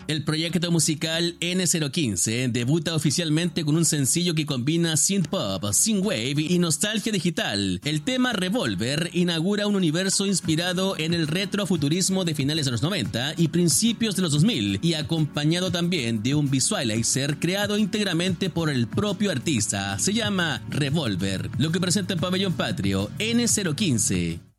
El proyecto musical N015 debuta oficialmente con un sencillo que combina synth-pop, synthwave y nostalgia digital. El tema Revolver inaugura un universo inspirado en el retrofuturismo de finales de los 90 y principios de los 2000 y acompañado también de un visualizer creado íntegramente por el propio artista. Se llama Revolver, lo que presenta en Pabellón Patrio N015.